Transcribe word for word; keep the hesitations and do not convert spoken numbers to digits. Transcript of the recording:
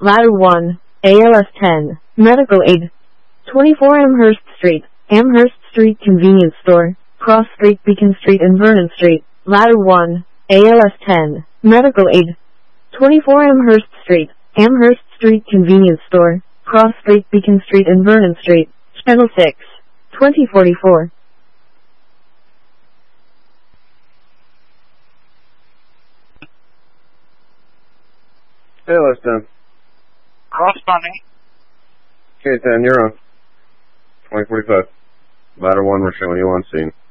Ladder one, A L S ten, Medical Aid. twenty-four Amherst Street, Amherst Street Convenience Store, Cross Street, Beacon Street and Vernon Street. Ladder one, A L S ten, Medical Aid. twenty-four Amherst Street, Amherst Street Convenience Store, Cross Street, Beacon Street and Vernon Street. Channel six, twenty forty-four. A L S ten. Corresponding. K ten, you're on. twenty forty-five. Ladder one, we're showing you on scene.